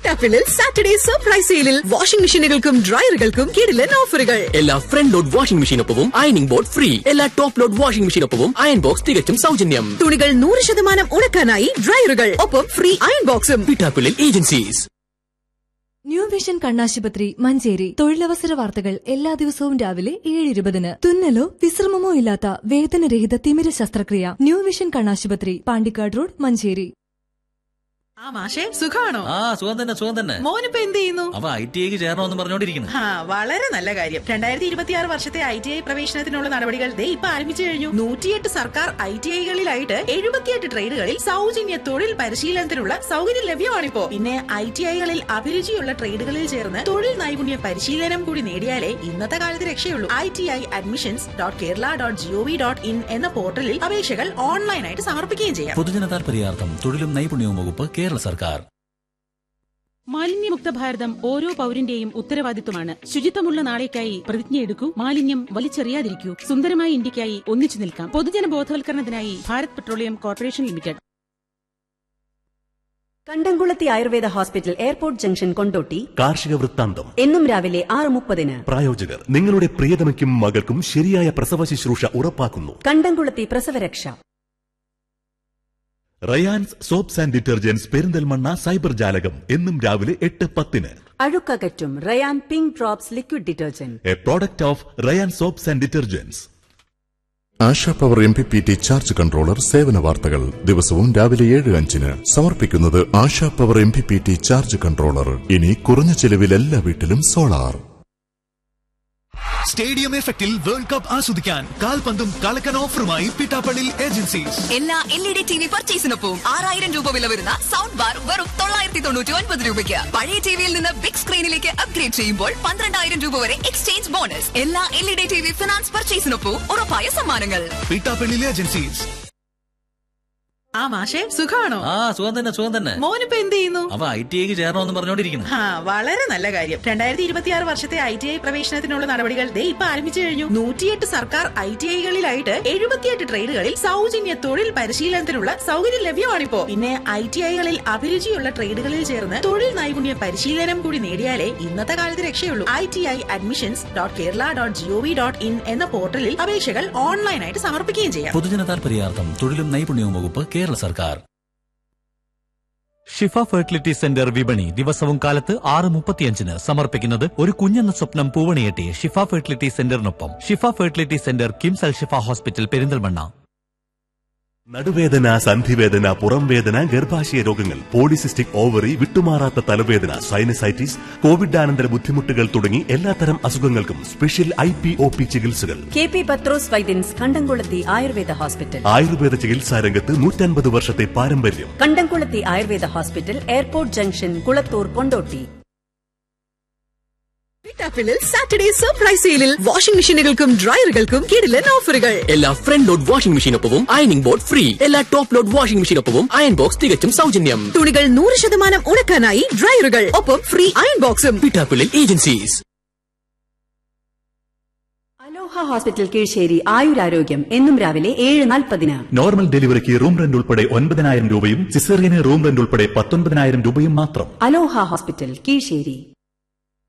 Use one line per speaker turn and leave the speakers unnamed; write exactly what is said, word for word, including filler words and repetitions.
പിറ്റാപ്പിളിൽ Saturday surprise സെയിലിൽ washing മെഷീനുകൾക്കും ഡ്രയറുകൾക്കും കിടിലൻ ഓഫറുകൾ.
എല്ലാ front load washing മെഷീനൊപ്പവും ironing board free. എല്ലാ top load washing മെഷീനൊപ്പവും iron box തികച്ചും സൗജന്യം.
തുണികൾ നൂറ് ശതമാനം ഉണക്കാനായി ഡ്രയറുകൾ, ഒപ്പം ഫ്രീ അയൺ ബോക്സും.
പിറ്റാപ്പിളിൽ ഏജൻസീസ്.
ന്യൂ വിഷൻ കണ്ണാശുപത്രി മഞ്ചേരി. തൊഴിലവസര വാർത്തകൾ എല്ലാ ദിവസവും രാവിലെ ഏഴ് ഇരുപതിന്. തുന്നലോ വിശ്രമമോ ഇല്ലാത്ത വേദനരഹിത തിമിര ശസ്ത്രക്രിയ. ന്യൂ വിഷൻ കണ്ണാശുപത്രി, പാണ്ടിക്കാട് റോഡ്, മഞ്ചേരി.
ആ മാഷേ, സുഖാണോ?
ആ സുഖം തന്നെ, സുഖം തന്നെ.
മോനിപ്പോ എന്ത് ചെയ്യുന്നു?
അവ ഐ ടി ഐക്ക് ചേരണമെന്ന് പറഞ്ഞോണ്ടിരിക്കുന്നു.
ആ വളരെ നല്ല കാര്യം. രണ്ടായിരത്തി ഇരുപത്തിയാറ് വർഷത്തെ ഐ ടി ഐ പ്രവേശനത്തിനുള്ള നടപടികൾ ദേ ഇപ്പൊ ആരംഭിച്ചു കഴിഞ്ഞു. നൂറ്റിയെട്ട് സർക്കാർ ഐ ടി ഐകളിലായിട്ട് എഴുപത്തിയെട്ട് ട്രേഡുകളിൽ സൗജന്യ തൊഴിൽ പരിശീലനത്തിനുള്ള സൗകര്യം ലഭ്യമാണിപ്പോ. പിന്നെ ഐ ടി ഐകളിൽ അഭിരുചിയുള്ള ട്രേഡുകളിൽ ചേർന്ന് തൊഴിൽ നൈപുണ്യ പരിശീലനം കൂടി നേടിയാലേ ഇന്നത്തെ കാലത്ത് രക്ഷയുള്ളൂ. I T I admissions dot Kerala dot G O V dot in എന്ന പോർട്ടലിൽ അപേക്ഷകൾ ഓൺലൈനായിട്ട് സമർപ്പിക്കുകയും ചെയ്യാം.
പൊതുജന താൽപര്യാർത്ഥം തൊഴിലും നൈപുണ്യവും വകുപ്പ്, കേരള സർക്കാർ.
മാലിന്യമുക്ത ഭാരതം ഓരോ പൌരന്റെയും ഉത്തരവാദിത്വമാണ്. ശുചിത്വമുള്ള നാളേക്കായി പ്രതിജ്ഞയെടുക്കൂ. മാലിന്യം വലിച്ചെറിയാതിരിക്കൂ. സുന്ദരമായ ഇന്ത്യക്കായി ഒന്നിച്ചു നിൽക്കാം. പൊതുജന ബോധവൽക്കരണത്തിനായി ഭാരത് പെട്രോളിയം കോർപ്പറേഷൻ ലിമിറ്റഡ്.
കണ്ടംകുളത്തി Ayurveda hospital, airport junction, Kondotty.
കാർഷിക വൃത്താന്തം
എന്നും രാവിലെ ആറ് മുപ്പതിന്.
പ്രായോജകർ നിങ്ങളുടെ പ്രിയതമയ്ക്കും മകൾക്കും ശരിയായ പ്രസവ ശുശ്രൂഷ ഉറപ്പാക്കുന്നു.
കണ്ടംകുളത്തി പ്രസവരക്ഷ.
Rayan's soaps and detergents Perinthalmanna cyber ജാലകം എന്നും രാവിലെ എട്ട് പത്തിന്.
അഴുക്കകറ്റും Ryan pink drops liquid detergent,
A product of Ryan soaps and detergents.
ASHA power M P P T charge controller സേവന വാർത്തകൾ ദിവസവും രാവിലെ ഏഴ് അഞ്ചിന് സമർപ്പിക്കുന്നത് ASHA power M P P T charge controller. ഇനി കുറഞ്ഞ ചെലവിൽ എല്ലാ വീട്ടിലും സോളാർ.
സ്റ്റേഡിയം എഫക്റ്റിൽ വേൾഡ് കപ്പ് ആസ്വദിക്കാൻ കാൽപന്തും കളക്കൻ ഓഫറുമായി പിട്ടാപ്പള്ളി ഏജൻസീസ്.
എല്ലാ L E D T V പർച്ചേസിനൊപ്പം ആറായിരം രൂപ വില വരുന്ന സൗണ്ട് ബാർ വെറും തൊള്ളായിരത്തി തൊണ്ണൂറ്റി ഒൻപത് രൂപയ്ക്ക്. പഴയ ടിവിയിൽ നിന്ന് ബിഗ് സ്ക്രീനിലേക്ക് അപ്ഗ്രേഡ് ചെയ്യുമ്പോൾ പന്ത്രണ്ടായിരം രൂപ വരെ എക്സ്ചേഞ്ച് ബോണസ്. എല്ലാ L E D T V finance പർച്ചേസിനൊപ്പം ഉറപ്പായ സമ്മാനങ്ങൾ.
പിട്ടാപ്പള്ളി ഏജൻസീസ്.
ആ മാഷേ, സുഖാണോ?
ആ സുഖം തന്നെ, സുഖം തന്നെ.
മോനിപ്പോ എന്ത് ചെയ്യുന്നു?
അവ ഐ ടി ഐക്ക് ചേരണമെന്ന് പറഞ്ഞോണ്ടിരിക്കുന്നു.
ആ വളരെ നല്ല കാര്യം. രണ്ടായിരത്തി ഇരുപത്തിയാറ് വർഷത്തെ ഐ ടി ഐ പ്രവേശനത്തിനുള്ള നടപടികൾ ദേ ഇപ്പൊ ആരംഭിച്ചു കഴിഞ്ഞു. നൂറ്റിയെട്ട് സർക്കാർ ഐ ടി ഐകളിലായിട്ട് എഴുപത്തിയെട്ട് ട്രേഡുകളിൽ സൗജന്യ തൊഴിൽ പരിശീലനത്തിനുള്ള സൗകര്യം ലഭ്യമാണിപ്പോ. പിന്നെ ഐ ടി ഐകളിൽ അഭിരുചിയുള്ള ട്രേഡുകളിൽ ചേർന്ന് തൊഴിൽ നൈപുണ്യ പരിശീലനം കൂടി നേടിയാലേ ഇന്നത്തെ കാലത്ത് രക്ഷയുള്ളൂ. I T I admissions dot Kerala dot G O V dot in എന്ന പോർട്ടലിൽ അപേക്ഷകൾ ഓൺലൈനായിട്ട് സമർപ്പിക്കുകയും ചെയ്യാം.
പൊതുജന താൽപര്യാർത്ഥം തൊഴിലും നൈപുണ്യവും വകുപ്പ്, കേരള സർക്കാർ.
ഷിഫ ഫെർട്ടിലിറ്റി സെന്റർ വിപണി ദിവസവും കാലത്ത് ആറ് മുപ്പത്തിയഞ്ചിന് സമർപ്പിക്കുന്നത് ഒരു കുഞ്ഞെന്ന സ്വപ്നം പൂവണിയെട്ടി ഷിഫ ഫെർട്ടിലിറ്റി സെന്ററിനൊപ്പം. ഷിഫ ഫെർട്ടിലിറ്റി സെന്റർ, കിംസ് അൽ ഷിഫ ഹോസ്പിറ്റൽ, പെരിന്തൽമണ്ണ.
നടുവേദന, സന്ധിവേദന, പുറംവേദന, ഗർഭാശയ രോഗങ്ങൾ, പോളിസിസ്റ്റിക് ഓവറി, വിട്ടുമാറാത്ത തലവേദന, സൈനസൈറ്റിസ്, കോവിഡാനന്തര ബുദ്ധിമുട്ടുകൾ തുടങ്ങി എല്ലാത്തരം അസുഖങ്ങൾക്കും special I P O P ചികിത്സകൾ.
കെ പി പത്രോസ് വൈദ്യൻസ്, കണ്ടംകുളത്തി ആയുർവേദ ഹോസ്പിറ്റൽ.
ആയുർവേദ ചികിത്സാ രംഗത്ത് നൂറ്റൻപത് വർഷത്തെ പാരമ്പര്യം.
കണ്ടംകുളത്തി Ayurveda hospital, airport junction, Kulathur, Kondotty.
പിറ്റാപ്പിളിൽ Saturday surprise സെയിലിൽ വാഷിംഗ് മെഷീനുകൾക്കും ഡ്രയറുകൾക്കും കിടിലൻ ഓഫറുകൾ.
എല്ലാ front load washing മെഷീനൊപ്പവും ironing board free. എല്ലാ top load washing മെഷീനൊപ്പവും iron box തികച്ചും സൗജന്യം.
തുണികൾ നൂറ് ശതമാനം ഉണക്കാനായി ഡ്രയറുകൾ, ഒപ്പം ഫ്രീ അയൺ ബോക്സും.
പിട്ടാപ്പിളിൽ ഏജൻസീസ്.
അലോഹ ഹോസ്പിറ്റൽ കീഴ്ശ്ശേരി, ആയുരാരോഗ്യം എന്നും രാവിലെ ഏഴ് നാൽപ്പതിന്.
നോർമൽ ഡെലിവറിക്ക് റൂം റെന്റ് ഉൾപ്പെടെ ഒൻപതിനായിരം രൂപയും സിസേറിയന് റൂം റെന്റ് ഉൾപ്പെടെ പത്തൊൻപതിനായിരം രൂപയും മാത്രം.
അലോഹ ഹോസ്പിറ്റൽ കീഴ്ശ്ശേരി.